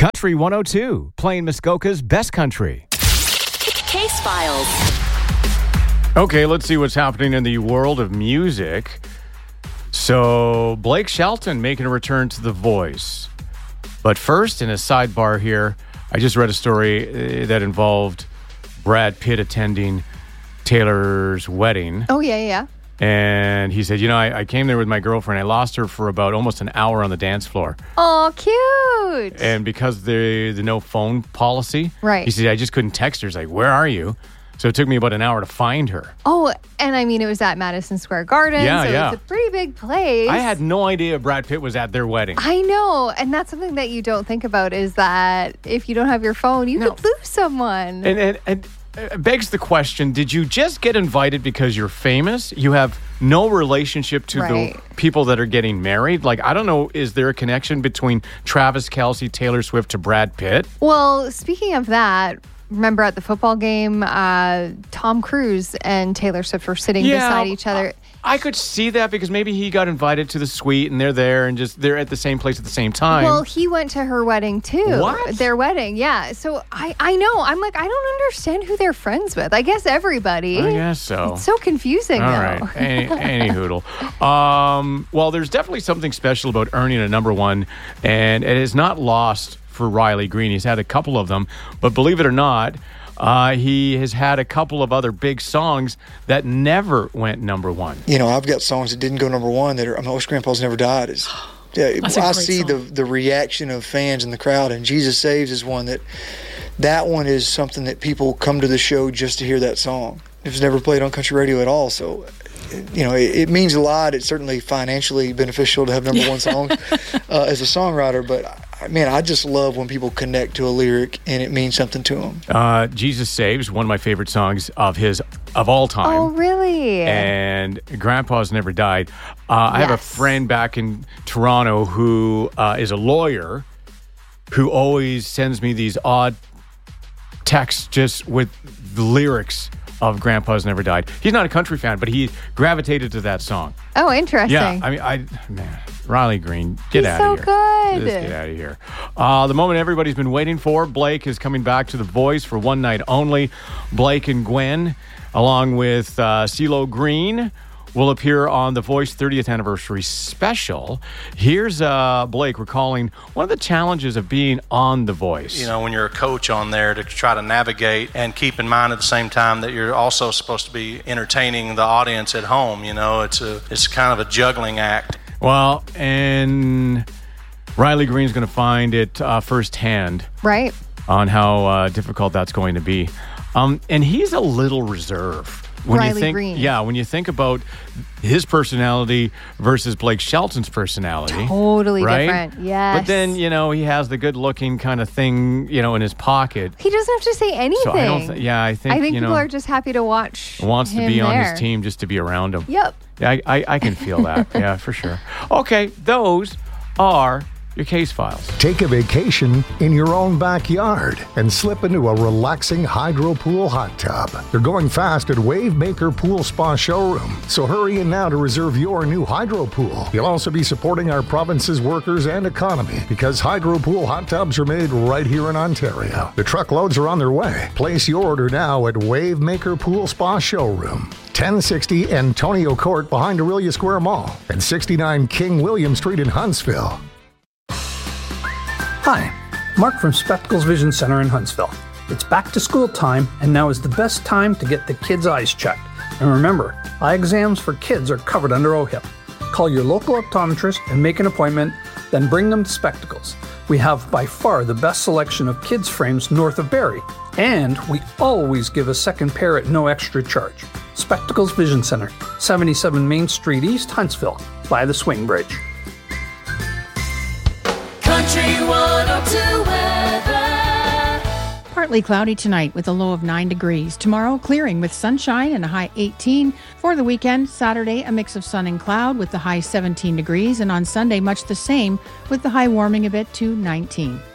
Country 102, playing Muskoka's best country. Case Files. Okay, let's see what's happening in the world of music. So, Blake Shelton making a return to The Voice. But first, in a sidebar here, I just read a story that involved Brad Pitt attending Taylor's wedding. Oh, yeah. And he said, I came there with my girlfriend. I lost her for about almost an hour on the dance floor. Oh, cute. And because the no phone policy, right. He said, I just couldn't text her. He's like, where are you? So it took me about an hour to find her. Oh, and I mean, it was at Madison Square Garden. Yeah. It's a pretty big place. I had no idea Brad Pitt was at their wedding. I know. And that's something that you don't think about is that if you don't have your phone, you could lose someone. And it begs the question, did you just get invited because you're famous? You have no relationship to the people that are getting married? Like, I don't know, is there a connection between Travis Kelce, Taylor Swift to Brad Pitt? Well, speaking of that, remember at the football game, Tom Cruise and Taylor Swift were sitting beside each other. I could see that because maybe he got invited to the suite and they're there and they're at the same place at the same time. Well, he went to her wedding too. What? Their wedding, yeah. So I know. I'm like, I don't understand who they're friends with. I guess everybody. I guess so. It's so confusing, All though. right. Any hoodle. Well, there's definitely something special about earning a number one, and it is not lost for Riley Green. He's had a couple of them, but believe it or not, he has had a couple of other big songs that never went number one. I've got songs that didn't go number one that are, Wish Grandpa's Never Died. I see the reaction of fans in the crowd, and Jesus Saves is one that one is something that people come to the show just to hear that song. It was never played on country radio at all, so it means a lot. It's certainly financially beneficial to have number one songs as a songwriter, but man, I just love when people connect to a lyric and it means something to them. Jesus Saves, one of my favorite songs of his of all time. Oh, really? And Grandpa's Never Died. I have a friend back in Toronto who is a lawyer who always sends me these odd texts just with the lyrics of Grandpa's Never Died. He's not a country fan, but he gravitated to that song. Oh, interesting. Yeah, I mean, Riley Green, get out of here. He's so good. Just get out of here. The moment everybody's been waiting for, Blake is coming back to The Voice for one night only. Blake and Gwen, along with CeeLo Green, will appear on The Voice 30th Anniversary Special. Here's Blake recalling one of the challenges of being on The Voice. When you're a coach on there, to try to navigate and keep in mind at the same time that you're also supposed to be entertaining the audience at home. It's kind of a juggling act. Well, and Riley Green's going to find it firsthand. Right. On how difficult that's going to be. And he's a little reserved. Riley Green. Yeah, when you think about his personality versus Blake Shelton's personality. Totally right? different, yes. But then, he has the good-looking kind of thing, in his pocket. He doesn't have to say anything. So I think people are just happy to watch wants him to be there. on his team just to be around him. Yep. Yeah, I can feel that. Yeah, for sure. Okay, those are your case files. Take a vacation in your own backyard and slip into a relaxing hydro pool hot tub. They're going fast at Wavemaker Pool Spa Showroom, so hurry in now to reserve your new hydro pool. You'll also be supporting our province's workers and economy because hydro pool hot tubs are made right here in Ontario. The truckloads are on their way. Place your order now at Wavemaker Pool Spa Showroom. 1060 Antonio Court behind Aurelia Square Mall and 69 King William Street in Huntsville. Hi, Mark from Spectacles Vision Center in Huntsville. It's back to school time, and now is the best time to get the kids' eyes checked. And remember, eye exams for kids are covered under OHIP. Call your local optometrist and make an appointment, then bring them to Spectacles. We have by far the best selection of kids' frames north of Barrie, and we always give a second pair at no extra charge. Spectacles Vision Center, 77 Main Street East, Huntsville, by the Swing Bridge. Country 102 weather. Partly cloudy tonight with a low of 9 degrees. Tomorrow, clearing with sunshine and a high 18. For the weekend, Saturday, a mix of sun and cloud with the high 17 degrees. And on Sunday, much the same with the high warming a bit to 19.